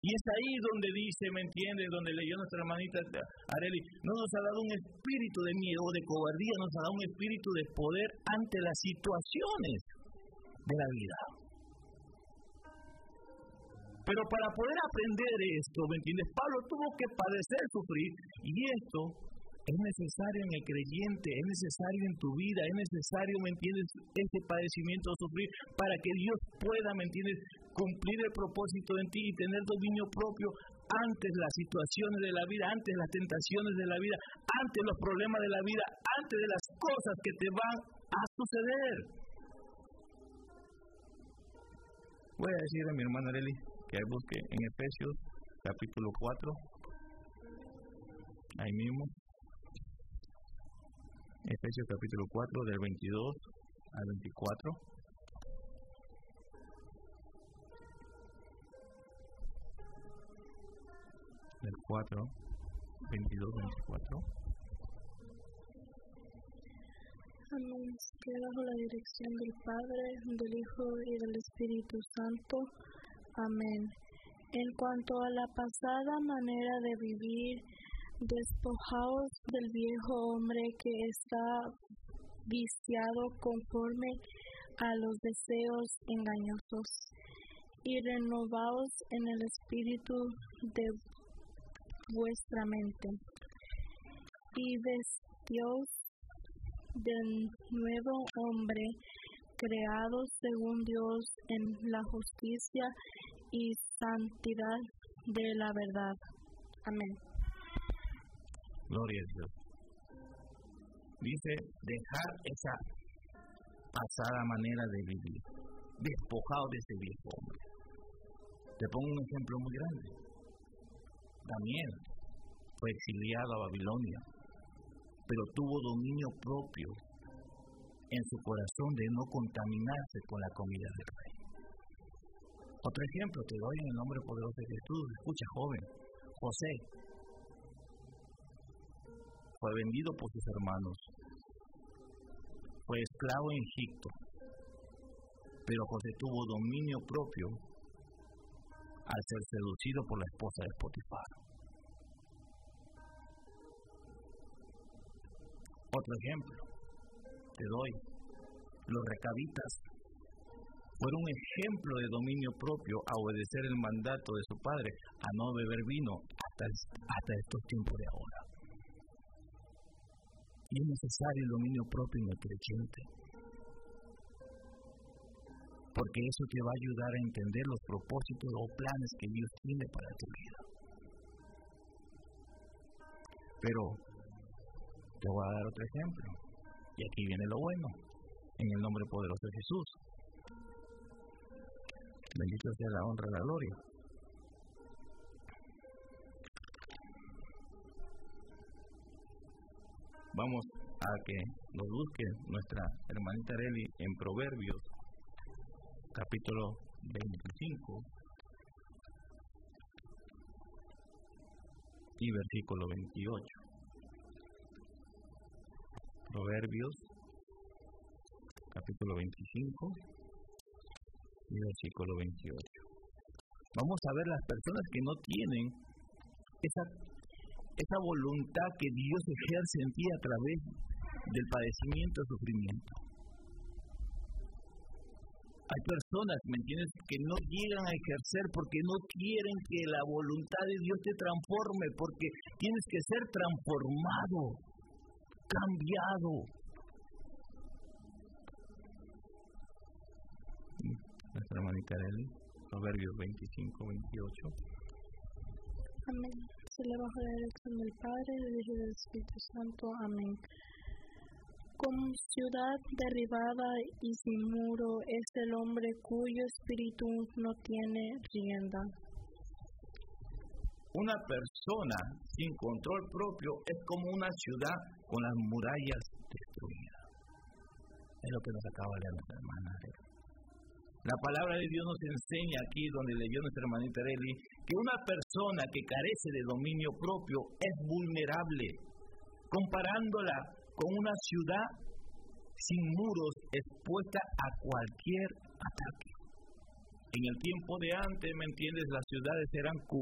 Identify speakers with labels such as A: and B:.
A: Y es ahí donde dice, ¿me entiendes? Donde leyó nuestra hermanita Areli, no nos ha dado un espíritu de miedo o de cobardía, nos ha dado un espíritu de poder ante las situaciones de la vida. Pero para poder aprender esto, ¿me entiendes? Pablo tuvo que padecer, sufrir, y esto es necesario en el creyente, es necesario en tu vida, es necesario, ¿me entiendes? Este padecimiento, sufrir, para que Dios pueda, ¿me entiendes? Cumplir el propósito en ti y tener dominio propio ante las situaciones de la vida, ante las tentaciones de la vida, ante los problemas de la vida, ante de las cosas que te van a suceder. Voy a decir a mi hermana Areli que busque en Efesios capítulo 4, ahí mismo. Efesios capítulo 4 del 22 al 24. Del 4, 22, 24.
B: Amén. Que bajo la dirección del Padre, del Hijo y del Espíritu Santo. Amén. En cuanto a la pasada manera de vivir, despojaos del viejo hombre que está viciado conforme a los deseos engañosos, y renovaos en el espíritu de vuestra mente, y vestíos del nuevo hombre, creado según Dios en la justicia y santidad de la verdad. Amén.
A: Gloria a Dios. Dice, dejar esa pasada manera de vivir, despojado de ese viejo hombre. Te pongo un ejemplo muy grande. Daniel fue exiliado a Babilonia, pero tuvo dominio propio en su corazón de no contaminarse con la comida del rey. Otro ejemplo te doy en el nombre poderoso de Jesús. Escucha, joven, José fue vendido por sus hermanos, fue esclavo en Egipto, pero José tuvo dominio propio al ser seducido por la esposa de Potifar. Otro ejemplo te doy, los recabitas fueron un ejemplo de dominio propio a obedecer el mandato de su padre a no beber vino hasta estos tiempos de ahora. Y es necesario el dominio propio en el creyente, porque eso te va a ayudar a entender los propósitos o planes que Dios tiene para tu vida. Pero te voy a dar otro ejemplo, y aquí viene lo bueno, en el nombre poderoso de Jesús. Bendito sea la honra y la gloria. Vamos a que nos busque nuestra hermanita Areli en Proverbios, capítulo 25 y versículo 28. Proverbios, capítulo 25 y versículo 28. Vamos a ver las personas que no tienen esa voluntad que Dios ejerce en ti a través del padecimiento y sufrimiento. Hay personas, ¿me entiendes?, que no llegan a ejercer porque no quieren que la voluntad de Dios te transforme, porque tienes que ser transformado, cambiado. Nuestra hermanita Areli, Proverbios 25, 28.
B: Amén. Se le bajo la dirección del Padre, del Hijo y del Espíritu Santo. Amén. Como ciudad derribada y sin muro es el hombre cuyo espíritu no tiene rienda.
A: Una persona sin control propio es como una ciudad con las murallas destruidas. Es lo que nos acaba de leer nuestra hermana. La palabra de Dios nos enseña aquí, donde leyó nuestra hermanita Areli, que una persona que carece de dominio propio es vulnerable, comparándola con una ciudad sin muros expuesta a cualquier ataque. En el tiempo de antes, ¿me entiendes? Las ciudades eran